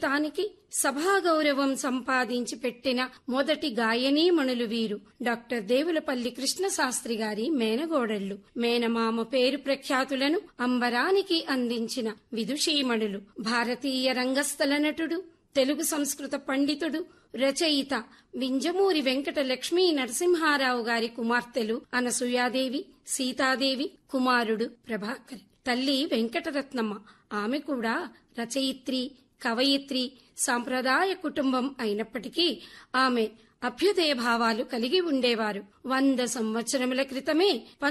సంగీతానికి సభాగౌరవం సంపాదించి పెట్టిన మొదటి గాయనీమణులు వీరు. డాక్టర్ దేవులపల్లి కృష్ణశాస్త్రి గారి మేనగోడళ్లు. మేనమామ పేరు ప్రఖ్యాతులను అంబరానికి అందించిన విదుషీమణులు. భారతీయ రంగస్థల నటుడు, తెలుగు సంస్కృత పండితుడు, రచయిత వింజమూరి వెంకట లక్ష్మీ నరసింహారావు గారి కుమార్తెలు అనసూయాదేవి, సీతాదేవి, కుమారుడు ప్రభాకర్. తల్లి వెంకటరత్నమ్మ. ఆమె కూడా రచయిత్రి, కవయిత్రి. సాంప్రదాయ కుటుంబం అయినప్పటికీ ఆమె అభ్యుదయ భావాలు కలిగి ఉండేవారు. 100 సంవత్సరముల క్రితమే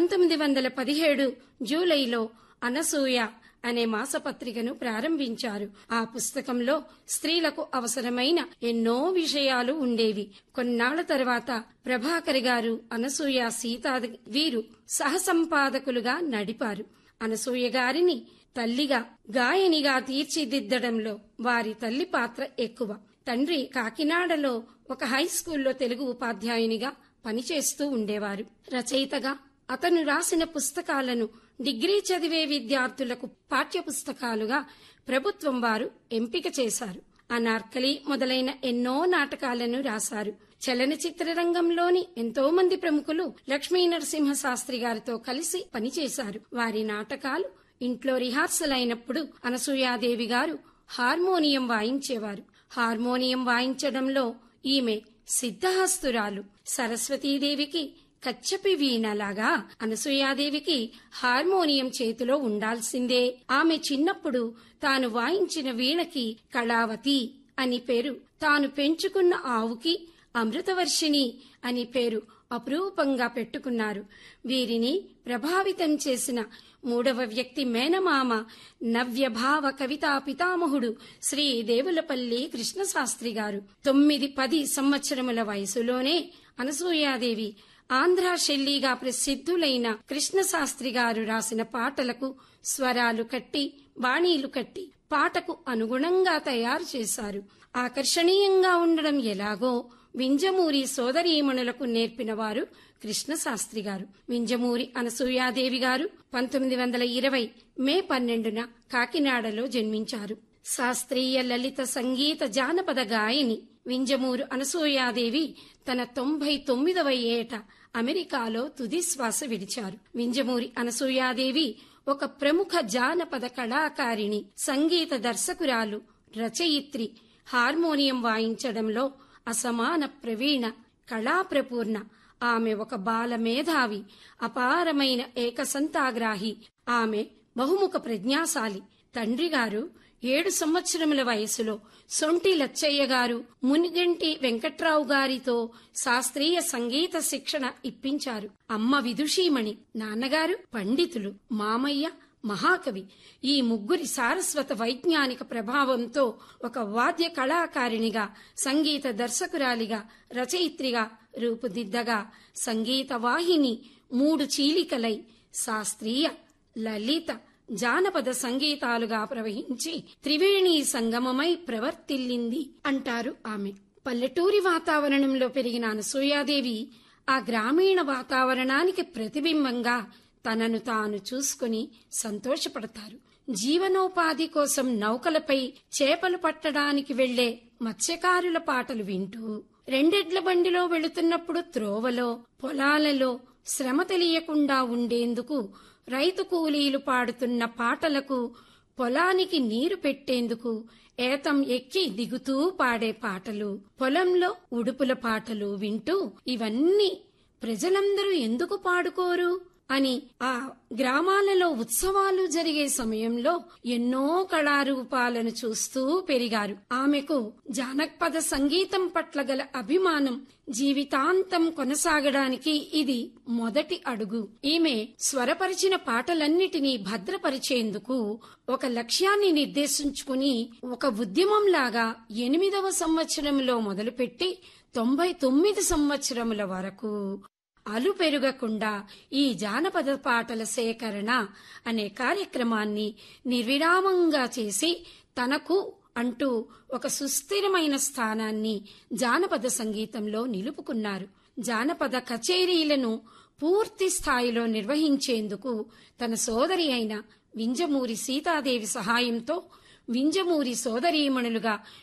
1917 జూలైలో అనసూయ అనే మాసపత్రికను ప్రారంభించారు. ఆ పుస్తకంలో స్త్రీలకు అవసరమైన ఎన్నో విషయాలు ఉండేవి. కొన్నాళ్ల తర్వాత ప్రభాకర్ గారు, అనసూయ, సీతా వీరు సహసంపాదకులుగా నడిపారు. అనసూయ గారిని తల్లిగా, గాయనిగా తీర్చిదిద్దడంలో వారి తల్లి పాత్ర ఎక్కువ. తండ్రి కాకినాడలో ఒక హైస్కూల్లో తెలుగు ఉపాధ్యాయునిగా పనిచేస్తూ ఉండేవారు. రచయితగా అతను రాసిన పుస్తకాలను డిగ్రీ చదివే విద్యార్థులకు పాఠ్య పుస్తకాలుగా ప్రభుత్వం వారు ఎంపిక చేశారు. అనార్కలి మొదలైన ఎన్నో నాటకాలను రాశారు. చలనచిత్ర రంగంలోని ఎంతో మంది ప్రముఖులు లక్ష్మీ నరసింహ శాస్త్రి గారితో కలిసి పనిచేశారు. వారి నాటకాలు ఇంట్లో రిహార్సల్ అయినప్పుడు అనసూయాదేవి గారు హార్మోనియం వాయించేవారు. హార్మోనియం వాయించడంలో ఈమె సిద్ధహస్తురాలు. సరస్వతీదేవికి కచ్చపి వీణలాగా అనసూయాదేవికి హార్మోనియం చేతిలో ఉండాల్సిందే. ఆమె చిన్నప్పుడు తాను వాయించిన వీణకి కళావతి అని పేరు, తాను పెంచుకున్న ఆవుకి అమృతవర్షిణి అని పేరు అపురూపంగా పెట్టుకున్నారు. వీరిని ప్రభావితం చేసిన మూడవ వ్యక్తి మేనమామ నవ్యభావ కవితా పితామహుడు శ్రీ దేవులపల్లి కృష్ణశాస్త్రి గారు. 9-10 సంవత్సరముల వయసులోనే అనసూయాదేవి ఆంధ్ర శైలీగా ప్రసిద్ధులైన కృష్ణశాస్త్రి గారు రాసిన పాటలకు స్వరాలు కట్టి, బాణీలు కట్టి పాటకు అనుగుణంగా తయారు చేశారు. ఆకర్షణీయంగా ఉండడం ఎలాగో వింజమూరి సోదరీమణులకు నేర్పిన వారు కృష్ణశాస్త్రి గారు. వింజమూరి అనసూయాదేవి గారు 1920 మే 12న కాకినాడలో జన్మించారు. శాస్త్రీయ, లలిత సంగీత, జానపద గాయని వింజమూరు అనసూయాదేవి తన 99వ ఏట అమెరికాలో తుది శ్వాస విడిచారు. వింజమూరి అనసూయాదేవి ఒక ప్రముఖ జానపద కళాకారిణి, సంగీత దర్శకురాలు, రచయిత్రి. హార్మోనియం వాయించడంలో అసమాన ప్రవీణ, కళాప్రపూర్ణ. ఆమె ఒక బాల మేధావి, అపారమైన ఏకసంతాగ్రాహి. ఆమె బహుముఖ ప్రజ్ఞాశాలి. తండ్రి గారు 7 సంవత్సరముల వయసులో సొంటి లచ్చయ్య గారు, మునిగంటి వెంకట్రావు గారితో శాస్త్రీయ సంగీత శిక్షణ ఇప్పించారు. అమ్మ విదుషీమణి, నాన్నగారు పండితులు, మామయ్య మహాకవి. ఈ ముగ్గురి సారస్వత వైజ్ఞానిక ప్రభావంతో ఒక వాద్య కళాకారిణిగా, సంగీత దర్శకురాలిగా, రచయిత్రిగా రూపుదిద్దగా సంగీత వాహిని 3 చీలికలై శాస్త్రీయ, లలిత, జానపద సంగీతాలుగా ప్రవహించి త్రివేణి సంగమమై ప్రవర్తిల్లింది అంటారు ఆమె. పల్లెటూరి వాతావరణంలో పెరిగిన అనసూయాదేవి ఆ గ్రామీణ వాతావరణానికి ప్రతిబింబంగా తనను తాను చూసుకుని సంతోషపడతారు. జీవనోపాధి కోసం నౌకలపై చేపలు పట్టడానికి వెళ్లే మత్స్యకారుల పాటలు వింటూ, 2 ఎడ్ల బండిలో వెళుతున్నప్పుడు త్రోవలో, పొలాలలో శ్రమ తెలియకుండా ఉండేందుకు రైతు కూలీలు పాడుతున్న పాటలకు, పొలానికి నీరు పెట్టేందుకు ఏతం ఎక్కి దిగుతూ పాడే పాటలు, పొలంలో ఉడుపుల పాటలు వింటూ ఇవన్నీ ప్రజలందరూ ఎందుకు పాడుకోరు అని ఆ గ్రామాలలో ఉత్సవాలు జరిగే సమయంలో ఎన్నో కళారూపాలను చూస్తూ పెరిగారు. ఆమెకు జానపద సంగీతం పట్ల గల అభిమానం జీవితాంతం కొనసాగడానికి ఇది మొదటి అడుగు. ఈమె స్వరపరిచిన పాటలన్నిటినీ భద్రపరిచేందుకు ఒక లక్ష్యాన్ని నిర్దేశించుకుని ఒక ఉద్యమంలాగా 8వ సంవత్సరంలో మొదలుపెట్టి 99 సంవత్సరముల వరకు అలు పెరుగకుండా ఈ జానపద పాటల సేకరణ అనే కార్యక్రమాన్ని నిర్విరామంగా చేసి తనకు అంటూ ఒక సుస్థిరమైన స్థానాన్ని జానపద సంగీతంలో నిలుపుకున్నారు. జానపద కచేరీలను పూర్తి స్థాయిలో నిర్వహించేందుకు తన సోదరి అయిన వింజమూరి సీతాదేవి సహాయంతో వింజమూరి సోదరీమణులుగా